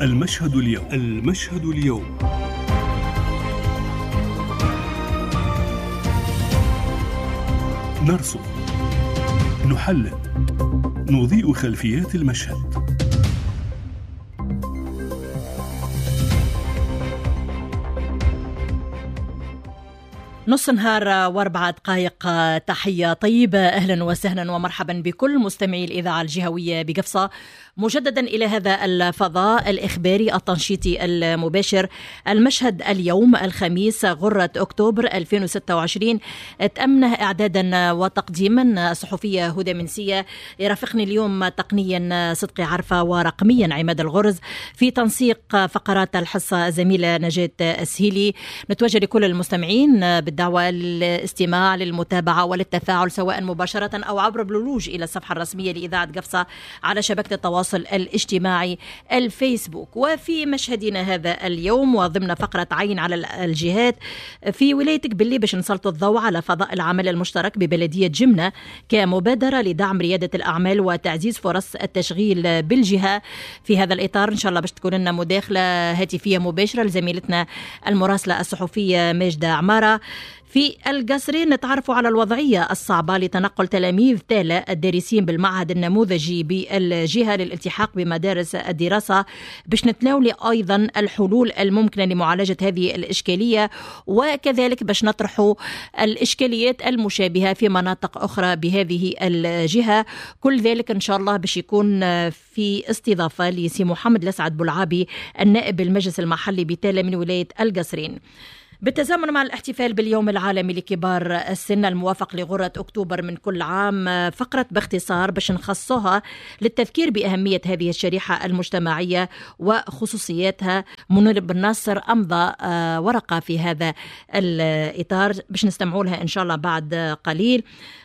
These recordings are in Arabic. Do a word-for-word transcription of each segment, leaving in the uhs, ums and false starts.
المشهد اليوم. المشهد اليوم. نرصد، نحلل، نضيء خلفيات المشهد. نص نهار واربع دقائق. تحية طيبة، أهلا وسهلا ومرحبا بكل مستمعي الإذاعة الجهوية بقفصة، مجددا إلى هذا الفضاء الإخباري التنشيطي المباشر. المشهد اليوم الخميس غرة أكتوبر ألفين وستة وعشرين، تأمنه إعدادا وتقديما الصحفية هدى منسية. يرافقني اليوم تقنيا صدقي عرفة ورقميا عماد الغرز، في تنسيق فقرات الحصة زميلة نجاة السهيلي. نتوجه لكل المستمعين بالدعوة للاستماع للمتابعة وللتفاعل سواء مباشرة أو عبر بلولوج إلى الصفحة الرسمية لإذاعة قفصة على شبكة التواصل الاجتماعي الفيسبوك. وفي مشهدنا هذا اليوم وضمن فقرة عين على الجهات، في ولاية قبلي باش نسلط الضوء على فضاء العمل المشترك ببلدية جمنة كمبادرة لدعم ريادة الأعمال وتعزيز فرص التشغيل بالجهة. في هذا الإطار إن شاء الله باش تكون لنا مداخلة هاتفية مباشرة لزميلتنا المراسلة الصحفية ماجدة عمارة. في القصرين نتعرفوا على الوضعية الصعبة لتنقل تلاميذ تالا الدارسين بالمعهد النموذجي بالجهة للالتحاق بمدارس الدراسة، باش نتناول أيضا الحلول الممكنة لمعالجة هذه الإشكالية، وكذلك باش نطرحوا الإشكاليات المشابهة في مناطق أخرى بهذه الجهة. كل ذلك إن شاء الله باش يكون في استضافة لسي محمد الأسعد بلعابي النائب المجلس المحلي بتالا من ولاية القصرين، بالتزامن مع الاحتفال باليوم العالمي لكبار السن الموافق لغرة أكتوبر من كل عام. فقرة باختصار باش نخصوها للتذكير بأهمية هذه الشريحة المجتمعية وخصوصياتها. منير بن ناصر أمضى ورقة في هذا الإطار باش نستمعوا لها إن شاء الله بعد قليل.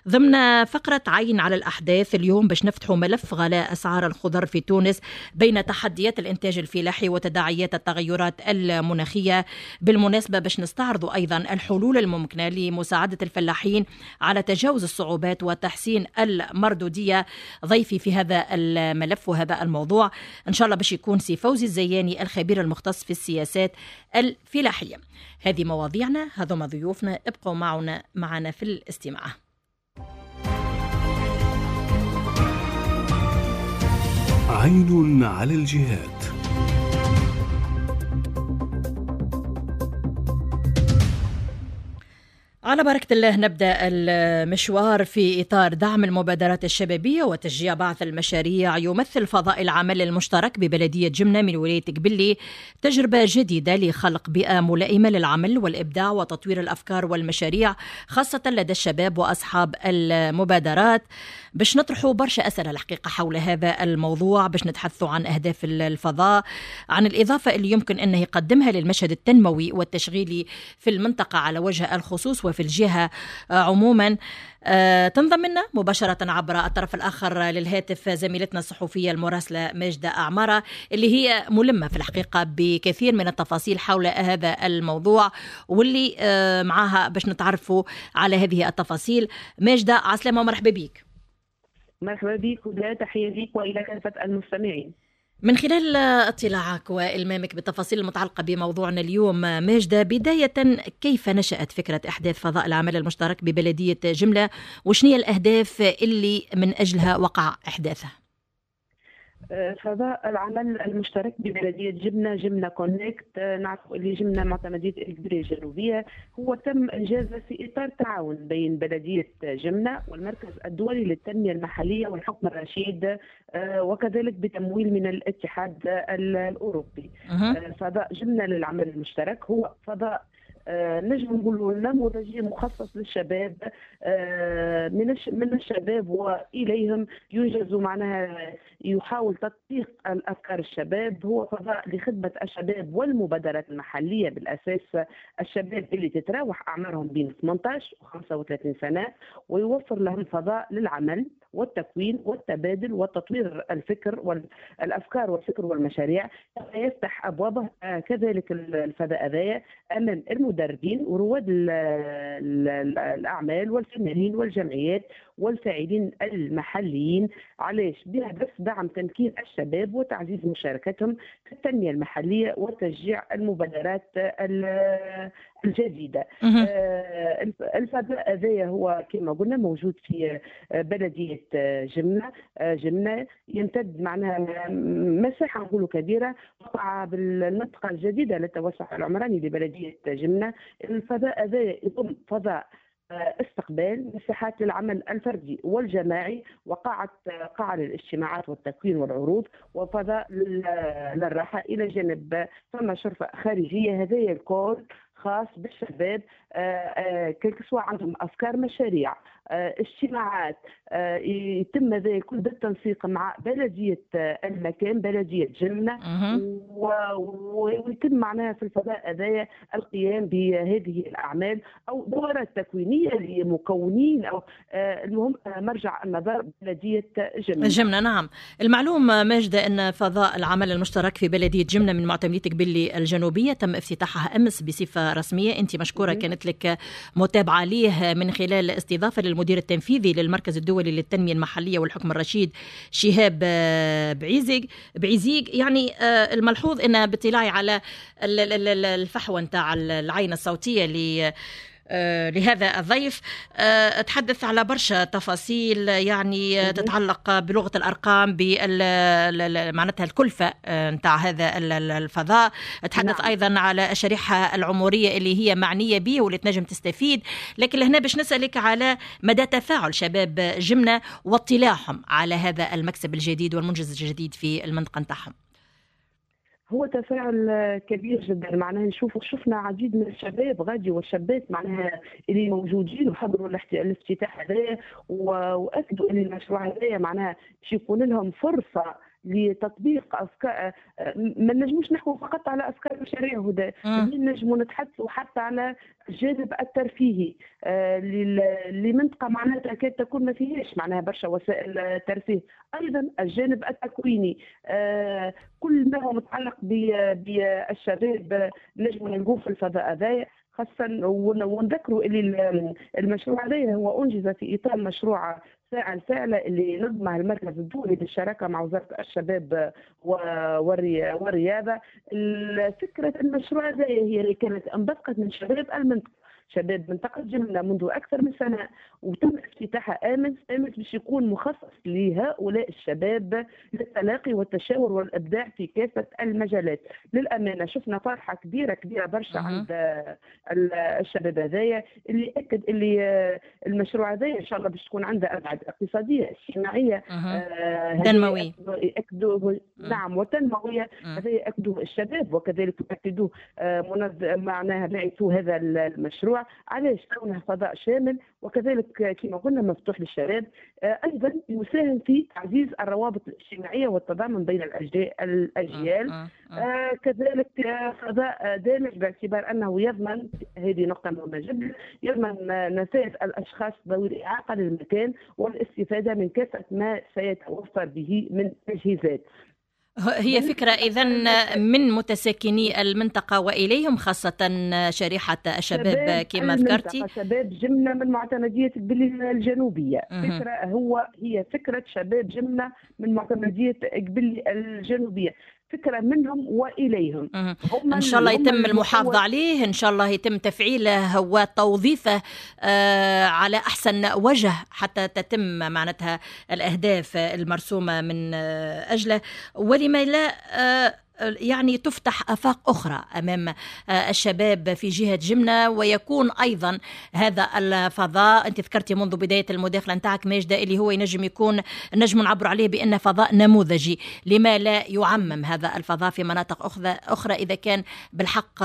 ضمن فقرة عين على الأحداث اليوم باش نفتحوا ملف غلاء أسعار الخضر في تونس بين تحديات الإنتاج الفلاحي وتداعيات التغيرات المناخية. بالمناسبة باش نستعرضوا أيضا الحلول الممكنة لمساعدة الفلاحين على تجاوز الصعوبات وتحسين المردودية. ضيفي في هذا الملف وهذا الموضوع إن شاء الله باش يكون سي فوزي الزياني الخبير المختص في السياسات الفلاحية. هذه مواضيعنا، هذوما ضيوفنا، ابقوا معنا معنا في الاستماع. عين على الجهات. على بركة الله نبدأ المشوار في إطار دعم المبادرات الشبابية وتشجيع بعث المشاريع. يمثل فضاء العمل المشترك ببلدية جمنة من ولاية قبلي تجربة جديدة لخلق بيئة ملائمة للعمل والإبداع وتطوير الأفكار والمشاريع، خاصة لدى الشباب وأصحاب المبادرات. باش نطرحوا برشا أسئلة الحقيقة حول هذا الموضوع، باش نتحدثوا عن أهداف الفضاء، عن الإضافة اللي يمكن أنه يقدمها للمشهد التنموي والتشغيلي في المنطقة على وجه الخصوص وفي الجهة عموما. آه تنضم لنا مباشرة عبر الطرف الآخر للهاتف زميلتنا الصحفية المراسلة ماجدة عمارة، اللي هي ملمة في الحقيقة بكثير من التفاصيل حول هذا الموضوع، واللي آه معاها باش نتعرفوا على هذه التفاصيل. ماجدة عسلامة ومرحبا بك. مرحبا بك ولا تحية لك وإلى كافة المستمعين. من خلال اطلاعك وإلمامك بالتفاصيل المتعلقة بموضوعنا اليوم ماجدة، بداية كيف نشأت فكرة إحداث فضاء العمل المشترك ببلدية جملة، وشنية الأهداف اللي من أجلها وقع إحداثها؟ فضاء العمل المشترك ببلدية جمنة، جمنة كونكت، نعرف اللي جمنة معتمدية القبلية الجنوبية، هو تم إنجازه في إطار تعاون بين بلدية جمنة والمركز الدولي للتنمية المحلية والحكم الرشيد، وكذلك بتمويل من الاتحاد الأوروبي. فضاء جمنة للعمل المشترك هو فضاء نجم نقولوا نموذجي مخصص للشباب، من من الشباب واليهم ينجزوا معناها يحاول تطبيق الافكار الشباب. هو فضاء لخدمه الشباب والمبادرات المحليه، بالاساس الشباب اللي تتراوح اعمارهم بين ثمانية عشر و خمسة وثلاثين سنه، ويوفر لهم فضاء للعمل والتكوين والتبادل وتطوير الفكر والأفكار والفكر والمشاريع. يفتح أبوابه كذلك الفضاء هذايا أمام المدربين ورواد الأعمال والفنانين والجمعيات والفاعلين المحليين. علاش؟ بهدف دعم تمكين الشباب وتعزيز مشاركتهم في التنمية المحلية وتشجيع المبادرات الجديدة. الفضاء هذايا هو كما قلنا موجود في بلدية جمنة. جمنة يمتد معناها مساحة نقولوا كبيرة تقع بالمنطقة الجديدة للتوسع العمراني لبلدية جمنة. الفضاء هذايا يضم فضاء استقبال، مساحات للعمل الفردي والجماعي، وقاعة قاعة للاجتماعات والتكوين والعروض، وفضاء للراحة، إلى جانب ثم شرفة خارجية. هذايا الكل خاص بالشباب كل سواء عندهم أفكار مشاريع اجتماعات يتم ذلك الكل بالتنسيق مع بلدية المكان بلدية جمنة، ويتم معناها في الفضاء هذايا القيام بهذه الأعمال أو دورات تكوينية لمكونين أو المهم مرجع النظر بلدية جمنة. جمنة نعم. المعلوم ماجدة أن فضاء العمل المشترك في بلدية جمنة من معتمدية قبلي الجنوبية تم افتتاحها أمس بصفة رسمية. أنت مشكورة كانت لك متابعة ليه من خلال استضافة للمدير التنفيذي للمركز الدولي للتنمية المحلية والحكم الرشيد شهاب بعيزيق بعيزيق يعني الملحوظ أن باطلاعي على الفحوى نتاع العين الصوتية ل لهذا الضيف تحدث على برشا تفاصيل يعني تتعلق بلغة الأرقام بمعناتها الكلفة نتاع هذا الفضاء. تحدث نعم. أيضا على الشريحة العمرية اللي هي معنية به واللي تنجم تستفيد. لكن هنا باش نسألك على مدى تفاعل شباب جمنة واطلاعهم على هذا المكسب الجديد والمنجز الجديد في المنطقة نتاعهم. هو تفاعل كبير جدا، معناها نشوفوا شفنا عديد من الشباب غادي والشابات معناها اللي موجودين وحضروا الافتتاح هذا واكدوا ان المشروع هذا معناها باش يكون لهم فرصه لتطبيق افكار. ما نجموش نحكوا فقط على افكار مشاريع هدى، نجموا نتحدثوا حتى على الجانب الترفيهي لمنطقه معناها تكاد تكون ما فيهاش معناها برشا وسائل ترفيه. ايضا الجانب التكويني كل ما هو متعلق بالشباب نجموا نلقوه في الفضاء هذايا، خاصة ونذكروا اللي المشروع هذا هو أنجز في إطار مشروع فاعل فاعلة اللي نظمه المركز الدولي بالشراكة مع وزارة الشباب والرياضة. فكرة المشروع هذا هي اللي كانت انبثقت من شباب المنطقة، شباب منطقة جمنة منذ أكثر من سنة، وتم افتتاحها آمس آمس باش يكون مخصص لهؤلاء الشباب للتلاقي والتشاور والإبداع في كافة المجالات. للأمانة شفنا فرحة كبيرة كبيرة برشا عند الشباب هذايا اللي أكد اللي المشروع هذا إن شاء الله باش تكون عنده أبعاد اقتصادية اجتماعية تنموية يأكدوا نعم وتنموية. هذا يأكدوه الشباب وكذلك يأكدوه منظم معناها باعثو هذا المشروع. علاش؟ كونه فضاء شامل وكذلك كما قلنا مفتوح للشباب، ايضا يساهم في تعزيز الروابط الاجتماعيه والتضامن بين الأجيال. آه كذلك فضاء دامج باعتبار انه يضمن، هذه نقطه مهمه جدا، يضمن نفاذ الاشخاص ذوي الاعاقه للمكان والاستفاده من كافه ما سيتوفر به من تجهيزات. هي فكرة إذن من متساكني المنطقة وإليهم، خاصة شريحة الشباب كما ذكرتي. شباب جمنة من معتمدية قبلي الجنوبية. فكرة هو هي فكرة شباب جمنة من معتمدية قبلي الجنوبية، فكرة منهم وإليهم. إن شاء الله يتم المحافظة عليه، إن شاء الله يتم تفعيله وتوظيفه آه على أحسن وجه حتى تتم معناتها الأهداف المرسومة من آه أجله، ولما لا آه يعني تفتح آفاق أخرى أمام الشباب في جهة جمنة، ويكون أيضا هذا الفضاء أنت ذكرتي منذ بداية المداخلة نتاعك ماجدة اللي هو ينجم يكون نجم نعبر عليه بأنه فضاء نموذجي. لما لا يعمم هذا الفضاء في مناطق أخرى إذا كان بالحق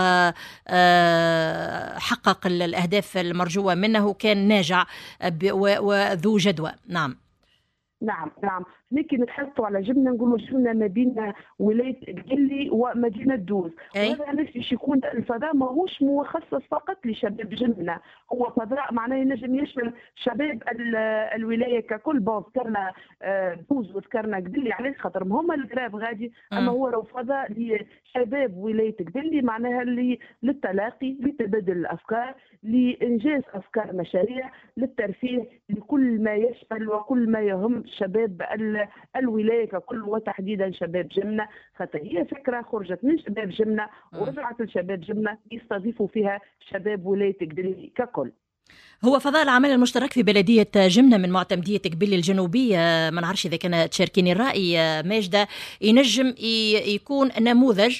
حقق الأهداف المرجوة منه وكان ناجع وذو جدوى. نعم نعم نعم لكن نتحدثوا على جبنه نقولوا جبنه ما بين ولايه قبلي ومدينه دوز. وهذا علاش باش يكون الفضاء ماهوش مخصص فقط لشباب جبنه، هو فضاء معناه ينجم يشمل شباب الولايه ككل. بون ذكرنا دوز وذكرنا قبلي علاش خاطر هما القراب غادي، اما هو لو فضاء لشباب ولايه قبلي معناها اللي للتلاقي، لتبادل الافكار، لانجاز افكار مشاريع، للترفيه، لكل ما يشمل وكل ما يهم شباب الولايه ككل وتحديدا شباب جمنه. خاطر هي فكره خرجت من شباب جمنه ورجعت لشباب جمنه يستضيفوا فيها شباب ولايه قبلي ككل. هو فضاء العمل المشترك في بلدية جمنة من معتمدية قبلي الجنوبية، ما نعرفش إذا كان تشاركيني الرأي ماجدة، ينجم يكون نموذج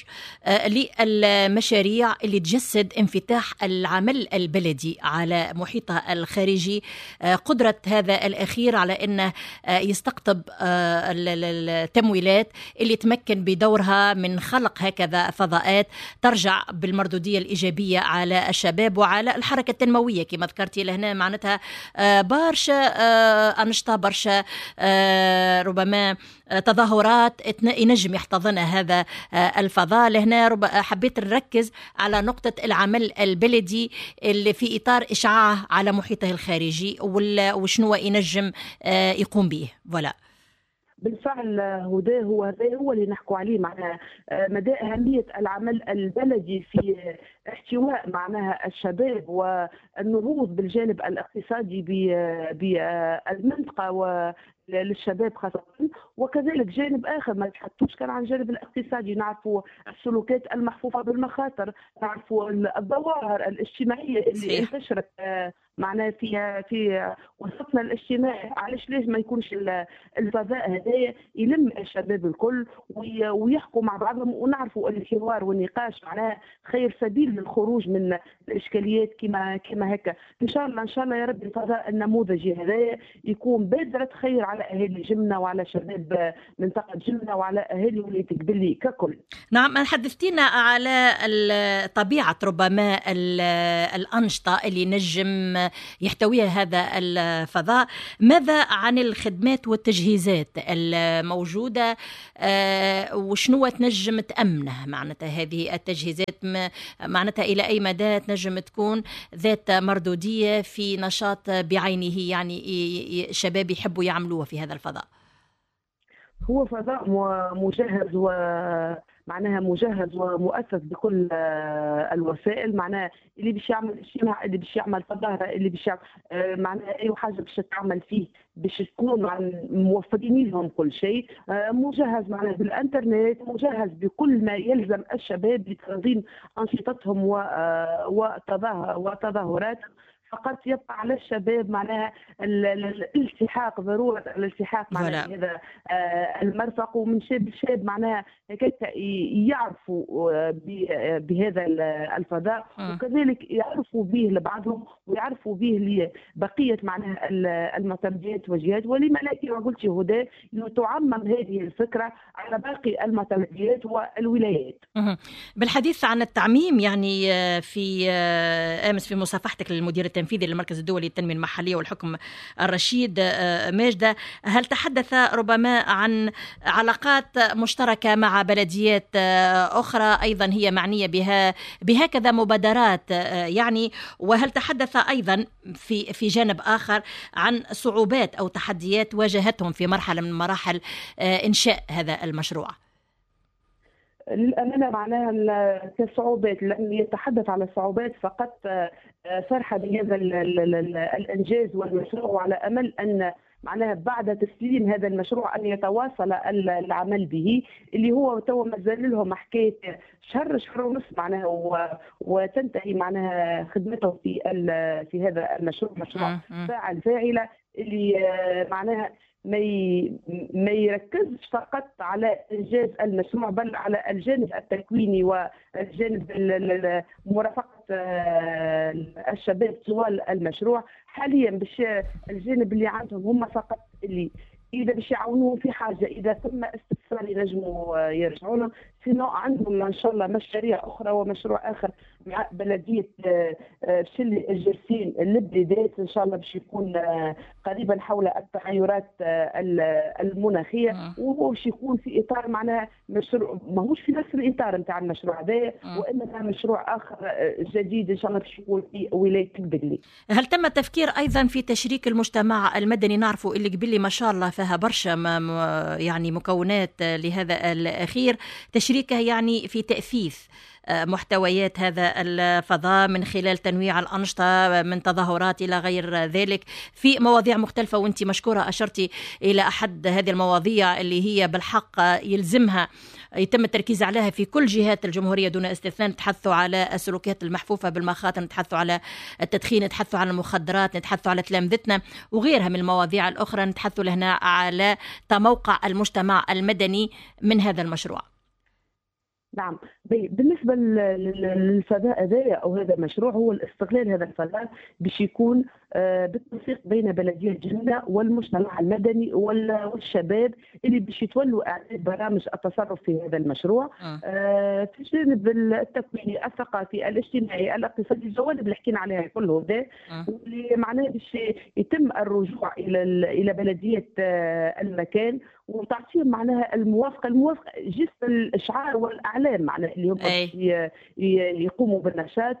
للمشاريع اللي تجسد انفتاح العمل البلدي على محيطه الخارجي، قدرة هذا الأخير على أنه يستقطب التمويلات اللي تمكن بدورها من خلق هكذا فضاءات ترجع بالمردودية الإيجابية على الشباب وعلى الحركة التنموية كما ذكرتي لهنا. معناتها برشا أنشطة، برشا ربما تظاهرات ينجم يحتضن هذا الفضاء. لهنا حبيت نركز على نقطة العمل البلدي اللي في إطار إشعاعه على محيطه الخارجي وشنو ينجم يقوم به. فوالا بالفعل هدى، هو هذا هو اللي نحكوا عليه، معناها مدى أهمية العمل البلدي في احتواء معناها الشباب والنهوض بالجانب الاقتصادي بالمنطقة و للشباب خاصة، وكذلك جانب آخر ما نتحدثوش كان عن الجانب الاقتصادي، نعرفوا السلوكات المحفوفة بالمخاطر، نعرفوا الظواهر الاجتماعية اللي صحيح. انتشرت معناها في في وسطنا الاجتماعي. علاش ليش ما يكونش الفضاء هذايا يلم الشباب الكل ويحكوا مع بعضهم، ونعرفوا الحوار والنقاش معناها خير سبيل للخروج من الاشكاليات كما كما هكا. ان شاء الله ان شاء الله يا رب الفضاء النموذجي هذايا يكون بادرة خير على اهالي جمنة وعلى شباب منطقة جمنة وعلى اهالي ولاية قبلي ككل. نعم، حدثتينا على طبيعة ربما الأنشطة اللي نجم يحتويها هذا الفضاء. ماذا عن الخدمات والتجهيزات الموجودة وشنو تنجم تأمنه؟ معناتها هذه التجهيزات معناتها إلى أي مدى تنجم تكون ذات مردودية في نشاط بعينه، يعني شباب يحبوا يعملوه في هذا الفضاء؟ هو فضاء مجهز و معناها مجهز ومؤسس بكل الوسائل، معناها اللي باش يعمل اجتماع، اللي باش يعمل تظاهره، اللي باش معناها اي حاجه باش تعمل فيه باش تكون موفرين لهم كل شيء، مجهز معناها بالانترنت، مجهز بكل ما يلزم الشباب لتنظيم انشطتهم وتظاهراتهم. فقط يبقى على الشباب معناها الالتحاق، ضروره الالتحاق مع هذا المرفق، ومن شاب لشاب معناها هكاك يعرفوا بهذا الفضاء، وكذلك يعرفوا به لبعضهم ويعرفوا به لبقيه معناها المعتمديات والجهات. ولما لا كما قلتي هدى تعمم هذه الفكره على باقي المعتمديات والولايات. بالحديث عن التعميم، يعني في امس في مصافحتك للمدير التنفيذي للمركز الدولي للتنمية المحلية والحكم الرشيد ماجدة، هل تحدث ربما عن علاقات مشتركة مع بلديات أخرى أيضا هي معنية بها بهكذا مبادرات يعني؟ وهل تحدث أيضا في في جانب آخر عن صعوبات أو تحديات واجهتهم في مرحلة من مراحل إنشاء هذا المشروع؟ للأمانة معناها كصعوبات لم يتحدث على الصعوبات، فقط فرحة بهذا الإنجاز والمشروع، وعلى أمل أن معناها بعد تسليم هذا المشروع أن يتواصل العمل به، اللي هو تو مازال لهم حكاية شهر شهر ونص معناها وتنتهي معناها خدمته في في هذا المشروع، مشروع فاعل فاعلة اللي معناها ما ما يركزش فقط على انجاز المشروع بل على الجانب التكويني والجانب مرافقه الشباب طوال المشروع. حاليا باش الجانب اللي عندهم هم فقط اللي اذا باش يعاونوهم في حاجه، اذا ثم استفسار ينجموا يرجعوا لهم، سينو عندهم ان شاء الله مشاريع اخرى ومشروع اخر مع بلديه شلي الجرسين البلدات ان شاء الله باش يكون قريبا حول التغيرات المناخيه، وهو باش يكون في اطار معناها مشروع ماهوش في نفس الاطار نتاع المشروع هذا، وانما مشروع اخر جديد ان شاء الله باش يكون في ولايه قبلي. هل تم التفكير ايضا في تشريك المجتمع المدني؟ نعرفوا اللي قبلي ما شاء الله فيها برشا يعني مكونات لهذا الاخير، تشريكه يعني في تاثيث محتويات هذا الفضاء من خلال تنويع الأنشطة من تظاهرات إلى غير ذلك في مواضيع مختلفة، وانت مشكورة أشرتي إلى أحد هذه المواضيع اللي هي بالحق يلزمها يتم التركيز عليها في كل جهات الجمهورية دون استثناء. نتحدثوا على السلوكيات المحفوفة بالمخاطر، نتحدثوا على التدخين، نتحدثوا على المخدرات، نتحدثوا على تلامذتنا وغيرها من المواضيع الأخرى، نتحدثوا لهنا على تموقع المجتمع المدني من هذا المشروع. نعم، بالنسبة للفضاء هذا أو هذا المشروع، هو الاستغلال هذا الفضاء باش يكون بالتنسيق بين بلدية جمنة والمجتمع المدني والشباب اللي باش يتولوا إعداد برامج التصرف في هذا المشروع في الجانب التكويني الثقافي الاجتماعي الاقتصادي، الجوانب اللي حكينا عليها كله هذا، واللي معناه باش يتم الرجوع إلى إلى بلدية المكان وتعطيهم معناها الموافقة الموافقة جست الإشعار والأعلام معناها اللي هم يقوموا بالنشاط،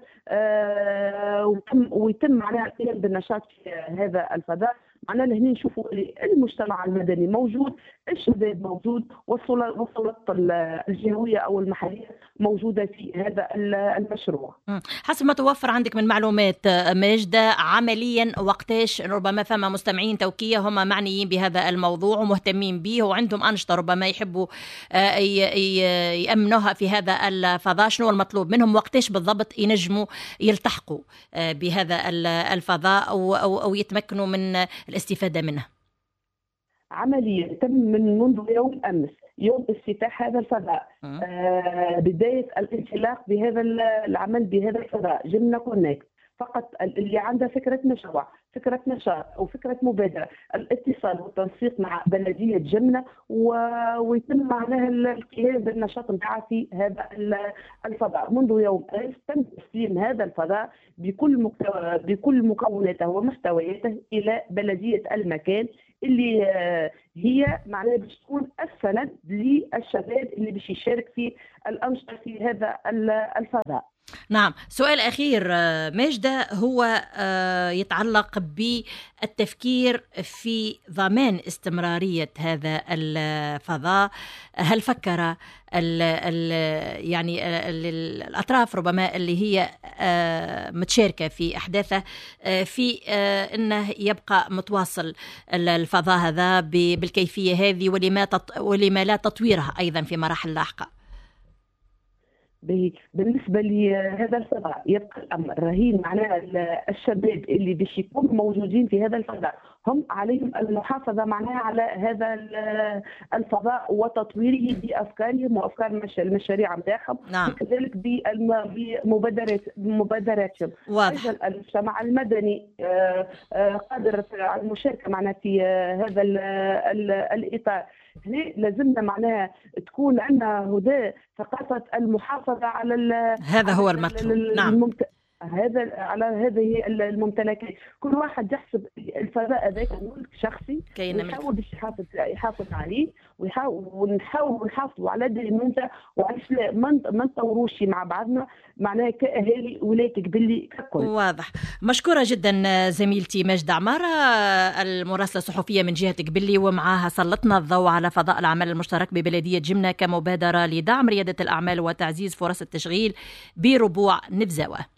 ويتم معناها القيام بالنشاط في هذا الفضاء. معناها هنا نشوفوا المجتمع المدني موجود، الشباب موجود، والسلطات الجهوية أو المحلية موجودة في هذا المشروع. حسب ما توفر عندك من معلومات ماجدة، عمليا وقتاش ربما فما مستمعين توكية هم معنيين بهذا الموضوع ومهتمين به وعندهم أنشطة ربما يحبوا يأمنوها في هذا الفضاء، شنو المطلوب منهم؟ وقتاش بالضبط ينجموا يلتحقوا بهذا الفضاء أو, أو, أو يتمكنوا من الاستفادة منه؟ عمليا تم من منذ يوم أمس، يوم افتتاح هذا الفضاء، آه بداية الانطلاق بهذا العمل بهذا الفضاء جمنة كونكت. فقط اللي عنده فكرة مشروع، فكرة نشاط أو فكرة مبادرة، الاتصال والتنسيق مع بلدية جمنة ويتم معناها القيام بالنشاط نتاعها في هذا الفضاء. منذ يوم أمس تم تسليم هذا الفضاء بكل مكتو... بكل مكوناته ومحتوياته إلى بلدية المكان، اللي هي معناها باش تكون السند للشباب اللي باش يشارك في الأنشطة في هذا الفضاء. نعم، سؤال أخير ماجدة هو يتعلق بالتفكير في ضمان استمرارية هذا الفضاء. هل فكر ال ال يعني ال الأطراف ربما اللي هي متشاركة في أحداثه في أنه يبقى متواصل الفضاء هذا بالكيفية هذه، ولما ولما لا تطويرها أيضا في مراحل لاحقة؟ بالنسبه لهذا الفضاء يبقى الامر رهين معناها الشباب اللي باش يكونوا موجودين في هذا الفضاء هم عليهم المحافظه معناها على هذا الفضاء وتطويره بافكارهم وافكار المشاريع نتاعهم، نعم. وكذلك بمبادرات مبادراتهم. واضح. ايضا المجتمع المدني قادر على المشاركه معناها في هذا الاطار. هنا لازمنا معناها تكون عندنا هدى ثقافة المحافظة على هذا هو المطلوب. نعم. الممت... هذا على هذه الممتلكات، كل واحد يحسب الفضاء هذاك ملك شخصي ويحاول باش يحافظ يحافظ عليه، ويحاول ونحاول نحافظوا على هذا المنتع وعلى ما نطوروش مع بعضنا معناها كأهالي ولاية قبلي ككل. واضح. مشكورة جدا زميلتي ماجدة عمارة المراسلة الصحفية من جهة قبلي، ومعها سلطنا الضوء على فضاء العمل المشترك ببلدية جمنة كمبادرة لدعم ريادة الأعمال وتعزيز فرص التشغيل بربوع نفزاوة.